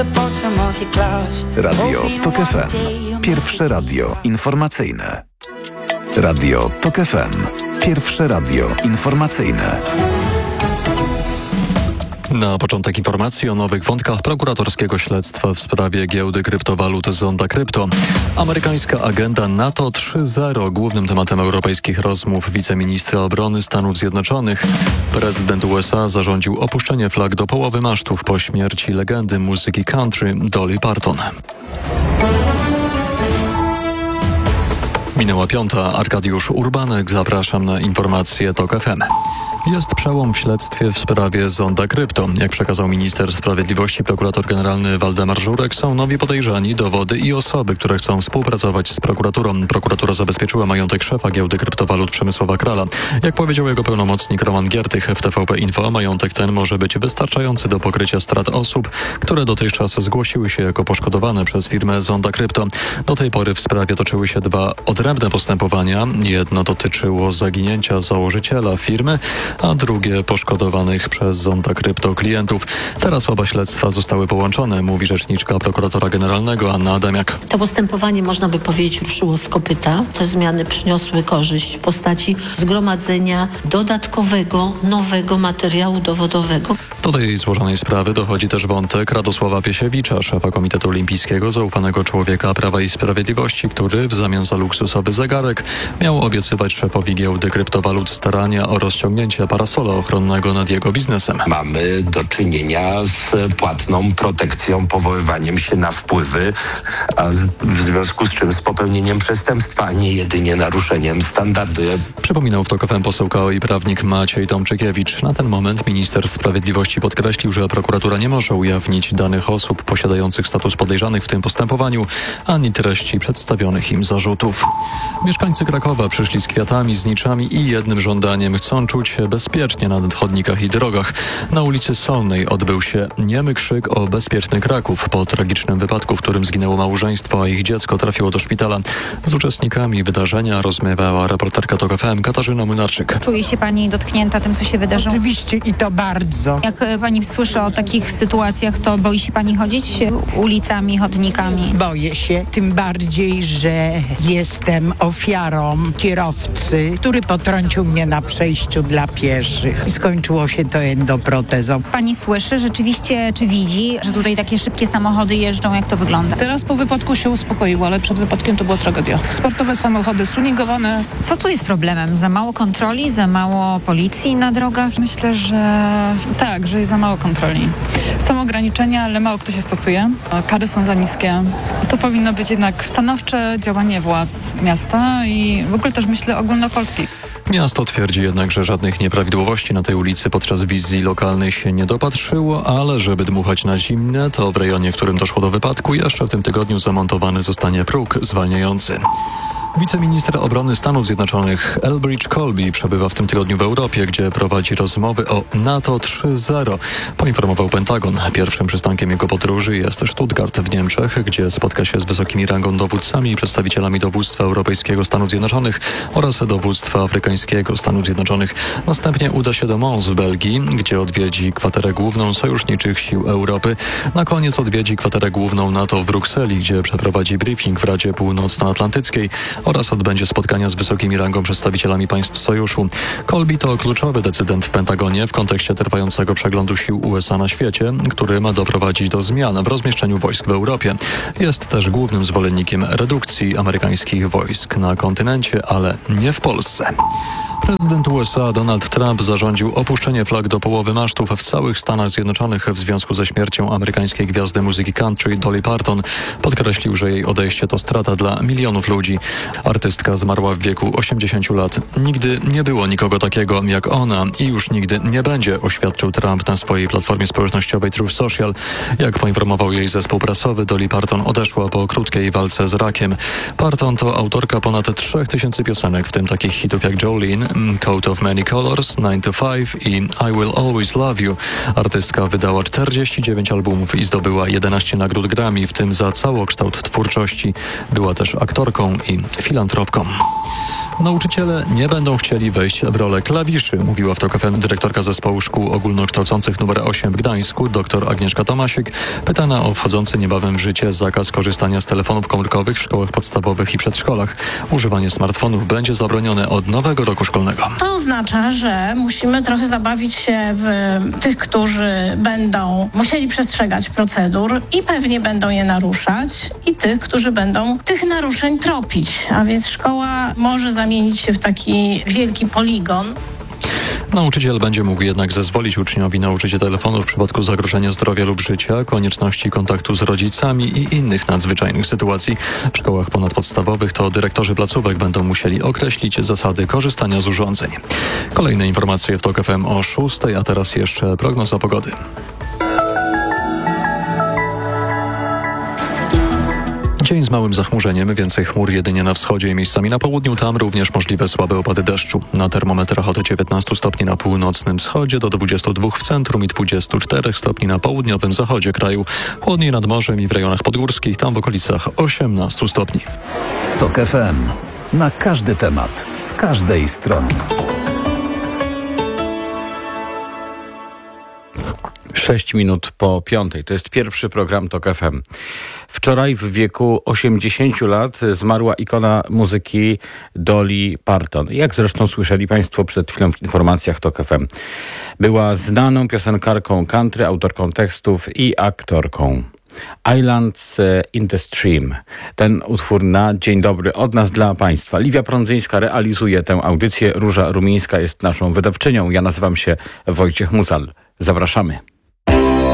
Radio TOK FM. Pierwsze radio informacyjne. Radio TOK FM. Pierwsze radio informacyjne. Na początek informacji o nowych wątkach prokuratorskiego śledztwa w sprawie giełdy kryptowalut Zonda Krypto. Amerykańska agenda NATO 3.0, głównym tematem europejskich rozmów wiceministra obrony Stanów Zjednoczonych. Prezydent USA zarządził opuszczenie flag do połowy masztów po śmierci legendy muzyki country Dolly Parton. Minęła 5. Arkadiusz Urbanek. Zapraszam na informacje TOK FM. Jest przełom w śledztwie w sprawie Zonda Krypto. Jak przekazał minister sprawiedliwości, prokurator generalny Waldemar Żurek, są nowi podejrzani, dowody i osoby, które chcą współpracować z prokuraturą. Prokuratura zabezpieczyła majątek szefa giełdy kryptowalut Przemysława Krala. Jak powiedział jego pełnomocnik Roman Giertych w TVP Info, majątek ten może być wystarczający do pokrycia strat osób, które dotychczas zgłosiły się jako poszkodowane przez firmę Zonda Krypto. Do tej pory w sprawie toczyły się 2 odrębne postępowania. Jedno dotyczyło zaginięcia założyciela firmy, a drugie poszkodowanych przez Zonda Krypto klientów. Teraz oba śledztwa zostały połączone, mówi rzeczniczka prokuratora generalnego Anna Adamiak. To postępowanie, można by powiedzieć, ruszyło z kopyta. Te zmiany przyniosły korzyść w postaci zgromadzenia dodatkowego, nowego materiału dowodowego. Do tej złożonej sprawy dochodzi też wątek Radosława Piesiewicza, szefa Komitetu Olimpijskiego, zaufanego człowieka Prawa i Sprawiedliwości, który w zamian za luksusowy zegarek miał obiecywać szefowi giełdy kryptowalut starania o rozciągnięcie parasola ochronnego nad jego biznesem. Mamy do czynienia z płatną protekcją, powoływaniem się na wpływy, a w związku z czym z popełnieniem przestępstwa, a nie jedynie naruszeniem standardu. Przypominał w TOK FM poseł KO i prawnik Maciej Tomczykiewicz. Na ten moment minister sprawiedliwości podkreślił, że prokuratura nie może ujawnić danych osób posiadających status podejrzanych w tym postępowaniu, ani treści przedstawionych im zarzutów. Mieszkańcy Krakowa przyszli z kwiatami, zniczami i jednym żądaniem: chcą czuć się bezpiecznie na chodnikach i drogach. Na ulicy Solnej odbył się niemy krzyk o bezpieczny Kraków po tragicznym wypadku, w którym zginęło małżeństwo, a ich dziecko trafiło do szpitala. Z uczestnikami wydarzenia rozmawiała reporterka TOK FM Katarzyna Młynarczyk. Czuje się pani dotknięta tym, co się wydarzyło? Oczywiście i to bardzo. Jak pani słyszy o takich sytuacjach, to boi się pani chodzić ulicami, chodnikami? Boję się, tym bardziej, że jestem ofiarą kierowcy, który potrącił mnie na przejściu dla pieszych. I skończyło się to endoprotezą. Pani słyszy rzeczywiście, czy widzi, że tutaj takie szybkie samochody jeżdżą? Jak to wygląda? Teraz po wypadku się uspokoiło, ale przed wypadkiem to była tragedia. Sportowe samochody stuningowane. Co tu jest problemem? Za mało kontroli? Za mało policji na drogach? Myślę, że tak, że jest za mało kontroli. Są ograniczenia, ale mało kto się stosuje. Kary są za niskie. To powinno być jednak stanowcze działanie władz miasta i w ogóle też myślę ogólnopolskich. Miasto twierdzi jednak, że żadnych nieprawidłowości na tej ulicy podczas wizji lokalnej się nie dopatrzyło, ale żeby dmuchać na zimne, to w rejonie, w którym doszło do wypadku, jeszcze w tym tygodniu zamontowany zostanie próg zwalniający. Wiceminister obrony Stanów Zjednoczonych Elbridge Colby przebywa w tym tygodniu w Europie, gdzie prowadzi rozmowy o NATO 3.0. Poinformował Pentagon. Pierwszym przystankiem jego podróży jest Stuttgart w Niemczech, gdzie spotka się z wysokimi rangą dowódcami i przedstawicielami dowództwa europejskiego Stanów Zjednoczonych oraz dowództwa afrykańskiego Stanów Zjednoczonych. Następnie uda się do Mons w Belgii, gdzie odwiedzi kwaterę główną sojuszniczych sił Europy. Na koniec odwiedzi kwaterę główną NATO w Brukseli, gdzie przeprowadzi briefing w Radzie Północnoatlantyckiej oraz odbędzie spotkania z wysokimi rangą przedstawicielami państw sojuszu. Colby to kluczowy decydent w Pentagonie w kontekście trwającego przeglądu sił USA na świecie, który ma doprowadzić do zmian w rozmieszczeniu wojsk w Europie. Jest też głównym zwolennikiem redukcji amerykańskich wojsk na kontynencie, ale nie w Polsce. Prezydent USA Donald Trump zarządził opuszczenie flag do połowy masztów w całych Stanach Zjednoczonych w związku ze śmiercią amerykańskiej gwiazdy muzyki country Dolly Parton. Podkreślił, że jej odejście to strata dla milionów ludzi. Artystka zmarła w wieku 80 lat. Nigdy nie było nikogo takiego jak ona i już nigdy nie będzie, oświadczył Trump na swojej platformie społecznościowej Truth Social. Jak poinformował jej zespół prasowy, Dolly Parton odeszła po krótkiej walce z rakiem. Parton to autorka ponad 3000 piosenek, w tym takich hitów jak Jolene, Coat of Many Colors, 9 to 5 i I Will Always Love You. Artystka wydała 49 albumów i zdobyła 11 nagród Grammy, w tym za całokształt twórczości. Była też aktorką i filantropką. Nauczyciele nie będą chcieli wejść w rolę klawiszy, mówiła w TOK FM dyrektorka Zespołu Szkół Ogólnokształcących nr 8 w Gdańsku, dr Agnieszka Tomasik. Pytana o wchodzący niebawem w życie zakaz korzystania z telefonów komórkowych w szkołach podstawowych i przedszkolach. Używanie smartfonów będzie zabronione od nowego roku szkolnego. To oznacza, że musimy trochę zabawić się w tych, którzy będą musieli przestrzegać procedur i pewnie będą je naruszać, i tych, którzy będą tych naruszeń tropić. A więc szkoła może zamienić się w taki wielki poligon. Nauczyciel będzie mógł jednak zezwolić uczniowi na użycie telefonu w przypadku zagrożenia zdrowia lub życia, konieczności kontaktu z rodzicami i innych nadzwyczajnych sytuacji. W szkołach ponadpodstawowych to dyrektorzy placówek będą musieli określić zasady korzystania z urządzeń. Kolejne informacje w TOK FM o 6, a teraz jeszcze prognoza pogody. Dzień z małym zachmurzeniem, więcej chmur jedynie na wschodzie i miejscami na południu, tam również możliwe słabe opady deszczu. Na termometrach od 19 stopni na północnym wschodzie do 22 w centrum i 24 stopni na południowym zachodzie kraju. Chłodniej nad morzem i w rejonach podgórskich, tam w okolicach 18 stopni. TOK FM. Na każdy temat, z każdej strony. 6 minut po 5. To jest pierwszy program TOK FM. Wczoraj w wieku 80 lat zmarła ikona muzyki Dolly Parton. Jak zresztą słyszeli Państwo przed chwilą w informacjach TOK FM. Była znaną piosenkarką country, autorką tekstów i aktorką. Islands in the Stream. Ten utwór na dzień dobry od nas dla Państwa. Liwia Prądzyńska realizuje tę audycję. Róża Rumińska jest naszą wydawczynią. Ja nazywam się Wojciech Muzal. Zapraszamy.